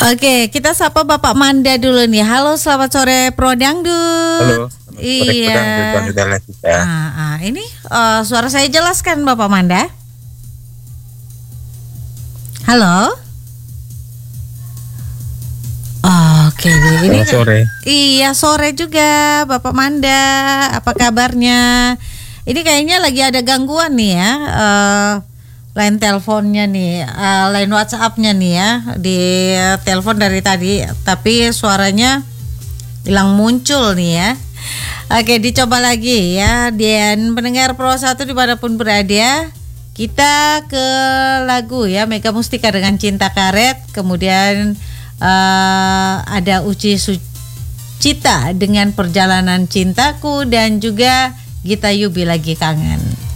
Oke, kita sapa Bapak Manda dulu nih. Halo, selamat sore Pro Dangdut. Halo, selamat sore Iya. Ini suara saya jelaskan Bapak Manda. Halo. Oke, ini sore. Iya, sore juga Bapak Manda. Apa kabarnya? Ini kayaknya lagi ada gangguan nih ya. Line teleponnya nih, line WhatsApp-nya nih ya, di telepon dari tadi, tapi suaranya hilang muncul nih ya. Oke, dicoba lagi ya, dan pendengar Pro 1 dimanapun berada, kita ke lagu ya, Mega Mustika dengan Cinta Karet, kemudian ada Uci Sucita dengan Perjalanan Cintaku, dan juga Gita Yubi Lagi Kangen.